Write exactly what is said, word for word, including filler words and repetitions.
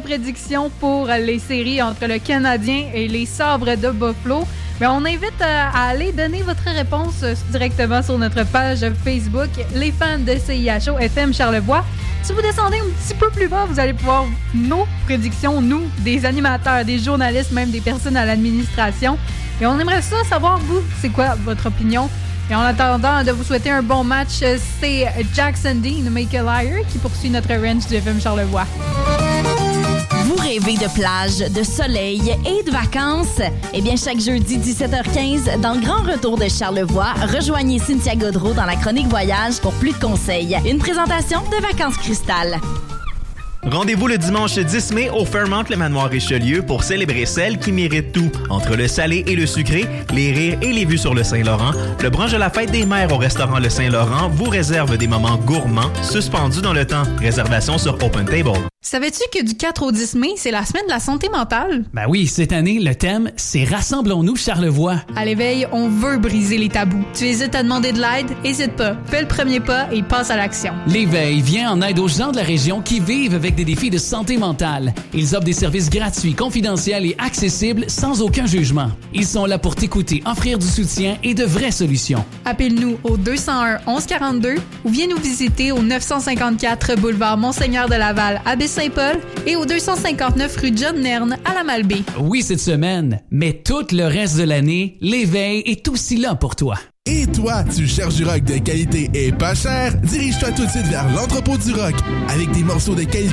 prédictions pour les séries entre le Canadien et les Sabres de Buffalo. Bien, on invite à aller donner votre réponse directement sur notre page Facebook, les fans de C I H O F M Charlevoix. Si vous descendez un petit peu plus bas, vous allez pouvoir nos prédictions, nous, des animateurs, des journalistes, même des personnes à l'administration. Et on aimerait ça savoir, vous, c'est quoi votre opinion? Et en attendant de vous souhaiter un bon match, c'est Jackson Dean, Make a Liar, qui poursuit notre range de F M Charlevoix. Vous rêvez de plage, de soleil et de vacances? Eh bien, chaque jeudi dix-sept heures quinze, dans le Grand Retour de Charlevoix, rejoignez Cynthia Godreau dans la chronique Voyage pour plus de conseils. Une présentation de Vacances Cristal. Rendez-vous le dimanche dix mai au Fairmont Le Manoir Richelieu pour célébrer celle qui mérite tout. Entre le salé et le sucré, les rires et les vues sur le Saint-Laurent, le brunch de la fête des mères au restaurant Le Saint-Laurent vous réserve des moments gourmands suspendus dans le temps. Réservation sur Open Table. Savais-tu que du quatre au dix mai, c'est la semaine de la santé mentale? Ben oui, cette année, le thème, c'est Rassemblons-nous Charlevoix. À l'éveil, on veut briser les tabous. Tu hésites à demander de l'aide? Hésite pas. Fais le premier pas et passe à l'action. L'éveil vient en aide aux gens de la région qui vivent avec des défis de santé mentale. Ils offrent des services gratuits, confidentiels et accessibles sans aucun jugement. Ils sont là pour t'écouter, offrir du soutien et de vraies solutions. Appelle-nous au deux zéro un onze quarante-deux ou viens nous visiter au neuf cent cinquante-quatre boulevard Monseigneur de Laval à Baie-Saint-Paul et au deux cent cinquante-neuf rue John Nerne à la Malbaie. Oui, cette semaine, mais tout le reste de l'année, l'éveil est aussi là pour toi. Et toi, tu cherches du rock de qualité et pas cher? Dirige-toi tout de suite vers l'Entrepôt du Rock avec des morceaux de qualité